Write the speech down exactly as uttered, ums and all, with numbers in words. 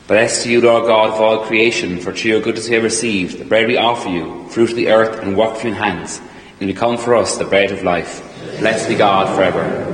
Blessed are you, Lord God of all creation, for through your goodness we have received the bread we offer you, fruit of the earth and work of your hands, and become for us the bread of life. Blessed be God forever.